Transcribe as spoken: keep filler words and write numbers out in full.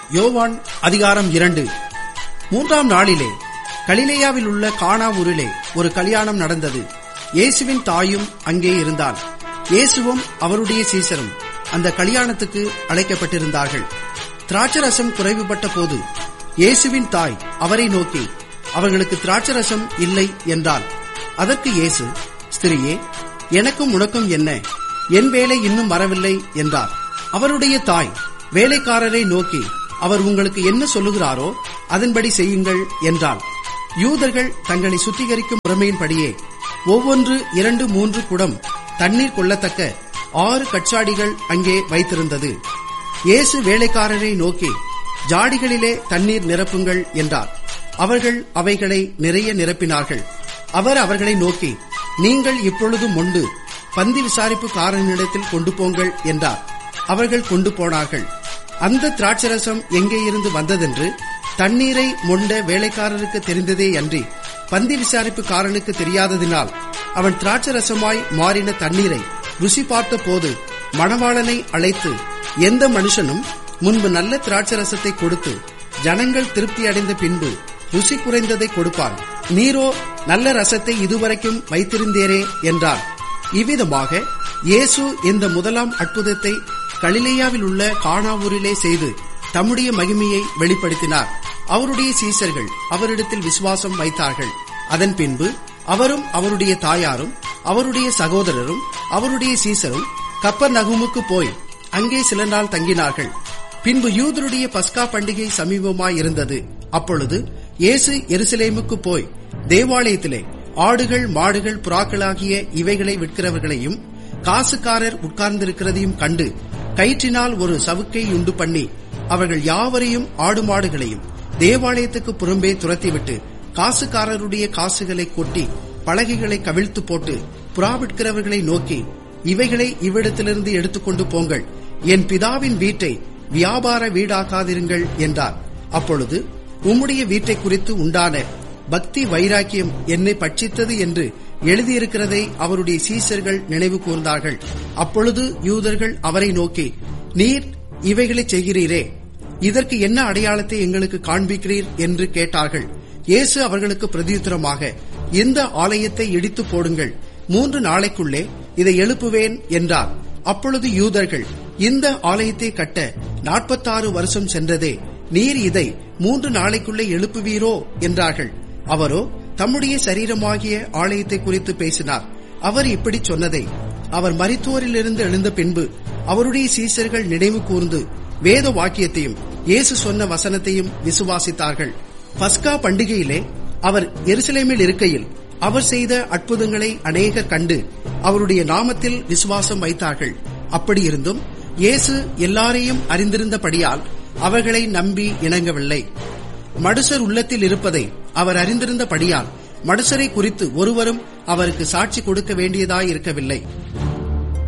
யோவான் அதிகாரம் இரண்டு. மூன்றாம் நாளிலே கலிலேயாவில் உள்ள கானா ஊரிலே ஒரு கல்யாணம் நடந்தது. இயேசுவின் தாயும் அங்கே இருந்தாள். இயேசுவும் அவருடைய சீசரும் அந்த கல்யாணத்துக்கு அழைக்கப்பட்டிருந்தார்கள். திராட்சரசம் குறைவுபட்ட போது இயேசுவின் தாய் அவரை நோக்கி, அவர்களுக்கு திராட்சரசம் இல்லை என்றாள். அதற்கு இயேசு, ஸ்திரியே, எனக்கும் உனக்கும் என்ன? என் வேலை இன்னும் வரவில்லை என்றார். அவருடைய தாய் வேலைக்காரரை நோக்கி, அவர் உங்களுக்கு என்ன சொல்லுகிறாரோ அதன்படி செய்யுங்கள் என்றாள். யூதர்கள் தங்களை சுத்திகரிக்கும் முறைமையின்படியே ஒவ்வொன்று இரண்டு மூன்று குடம் தண்ணீர் கொள்ளத்தக்க ஆறு கச்சாடிகள் அங்கே வைத்திருந்தது. இயேசு வேலைக்காரரை நோக்கி, ஜாடிகளிலே தண்ணீர் நிரப்புங்கள் என்றார். அவர்கள் அவைகளை நிறைய நிரப்பினார்கள். அவர் அவர்களை நோக்கி, நீங்கள் இப்பொழுது மொண்டு பந்தி விசாரிப்புக்காரனிடத்தில் கொண்டு போங்கள் என்றார். அவர்கள் கொண்டு போனார்கள். அந்த திராட்சரசம் எங்கே இருந்து வந்ததென்று தண்ணீரை மொண்ட வேலைக்காரருக்கு தெரிந்ததே அன்றி பந்தி விசாரிப்புக்காரனுக்கு தெரியாததினால் அவன் திராட்சரசமாய் மாறின தண்ணீரை ருசி பார்த்த போது மணவாளனை அழைத்து, எந்த மனுஷனும் முன்பு நல்ல திராட்சரசத்தை கொடுத்து ஜனங்கள் திருப்தி அடைந்த பின்பு ருசி குறைந்ததை கொடுப்பான், நீரோ நல்ல ரசத்தை இதுவரைக்கும் வைத்திருந்தேரே என்றார். இவ்விதமாக இயேசு இந்த முதலாம் அற்புதத்தை கலிலேயாவில் உள்ள கானா ஊரிலே செய்து தம்முடைய மகிமையை வெளிப்படுத்தினார். அவருடைய சீசர்கள் அவரிடத்தில் விசுவாசம் வைத்தார்கள். அதன் பின்பு அவரும் அவருடைய தாயாரும் அவருடைய சகோதரரும் அவருடைய சீசரும் கப்பர்நகூமுக்கு போய் அங்கே சில நாள் தங்கினார்கள். பின்பு யூதருடைய பஸ்கா பண்டிகை சமீபமாயிருந்தது. அப்பொழுது இயேசு எருசலேமுக்கு போய் தேவாலயத்திலே ஆடுகள் மாடுகள் புறாக்களாகிய இவைகளை விற்கிறவர்களையும் காசுக்காரர் உட்கார்ந்திருக்கிறதையும் கண்டு கயிற்றினால் ஒரு சவுக்கை உண்டு பண்ணி அவர்கள் யாவரையும் ஆடு மாடுகளையும் தேவாலயத்துக்கு புறம்பே துரத்திவிட்டு காசுக்காரருடைய காசுகளை கொட்டி பலகைகளை கவிழ்த்து போட்டு புறா விற்கிறவர்களை நோக்கி, இவைகளை இவ்விடத்திலிருந்து எடுத்துக்கொண்டு போங்கள், என் பிதாவின் வீட்டை வியாபார வீடாக்காதிருங்கள் என்றார். அப்பொழுது உம்முடைய வீட்டை குறித்து உண்டான பக்தி வைராக்கியம் என்னை பட்சித்தது என்று எழுதியிருக்கிறதை அவருடைய சீசர்கள் நினைவு கூர்ந்தார்கள். அப்பொழுது யூதர்கள் அவரை நோக்கி, நீர் இவைகளை செய்கிறீரே, இதற்கு என்ன அடையாளத்தை எங்களுக்கு காண்பிக்கிறீர் என்று கேட்டார்கள். இயேசு அவர்களுக்கு பிரதியுத்தரமாக, இந்த ஆலயத்தை இடித்து போடுங்கள், மூன்று நாளைக்குள்ளே இதை எழுப்புவேன் என்றார். அப்பொழுது யூதர்கள், இந்த ஆலயத்தை கட்ட நாற்பத்தாறு வருஷம் சென்றதே, நீர் இதை மூன்று நாளைக்குள்ளே எழுப்புவீரோ என்றார்கள். அவரோ தம்முடைய சரீரமாகிய ஆலயத்தை குறித்து பேசினார். அவர் இப்படி சொன்னதை அவர் மரித்தோரிலிருந்து எழுந்த பின்பு அவருடைய சீசர்கள் நினைவு கூர்ந்து வேத வாக்கியத்தையும் இயேசு சொன்ன வசனத்தையும் விசுவாசித்தார்கள். பஸ்கா பண்டிகையிலே அவர் எருசலேமில் இருக்கையில் அவர் செய்த அற்புதங்களை அநேகர் கண்டு அவருடைய நாமத்தில் விசுவாசம் வைத்தார்கள். அப்படியிருந்தும் இயேசு எல்லாரையும் அறிந்திருந்தபடியால் அவர்களை நம்பி இணங்கவில்லை. மடுசர் உள்ளத்தில் இருப்பதை அவர் அறிந்திருந்தபடியால் மடுசரை குறித்து ஒருவரும் அவருக்கு சாட்சி கொடுக்க வேண்டியதாயிருக்கவில்லை.